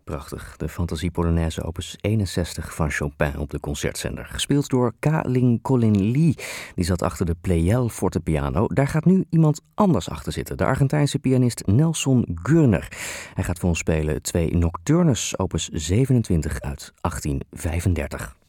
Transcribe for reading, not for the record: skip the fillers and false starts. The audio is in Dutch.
Prachtig, de Fantasie Polonaise opus 61 van Chopin op de concertzender. Gespeeld door Ka-Ling Colin Lee. Die zat achter de Pleyel fortepiano. Daar gaat nu iemand anders achter zitten. De Argentijnse pianist Nelson Gurner. Hij gaat voor ons spelen 2 Nocturnes opus 27 uit 1835.